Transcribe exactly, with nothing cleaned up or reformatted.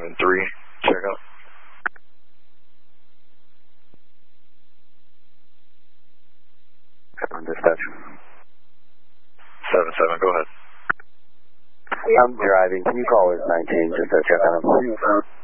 seven three, check out. On dispatch. seven seven, go ahead. I'm driving. Can you call us nineteen just to check on him?